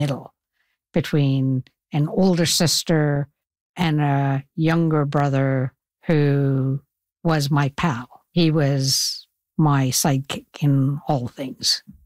middle between an older sister and a younger brother who was my pal. He was my sidekick in all things.